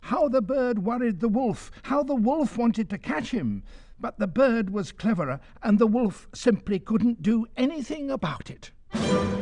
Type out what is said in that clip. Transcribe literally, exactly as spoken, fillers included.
how the bird worried the wolf, how the wolf wanted to catch him, but the bird was cleverer and the wolf simply couldn't do anything about it.